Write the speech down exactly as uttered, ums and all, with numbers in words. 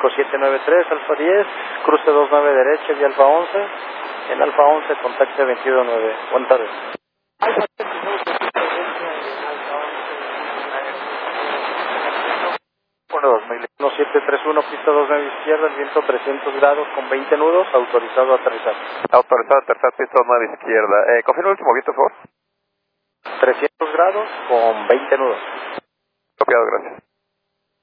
cinco siete nueve tres, Alfa diez, cruce dos nueve derecha, vía Alfa once, en Alfa once, contacte veintidós nueve. Buenas tardes. Alfa dos mil uno siete tres uno, pista dos nueve izquierda, el viento trescientos grados con veinte nudos, autorizado a aterrizar. Autorizado a aterrizar, pista dos nueve izquierda. Eh, confirma el último viento, por favor. trescientos grados con veinte nudos. Copiado, gracias.